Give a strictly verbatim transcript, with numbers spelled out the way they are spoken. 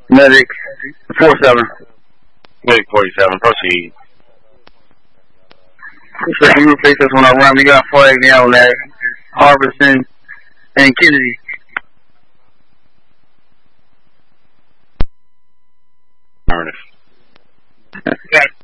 Medic four seven. Medic forty-seven, proceed. Second group face us on our run. We got flag now at Harbison and Kennedy. Ernest.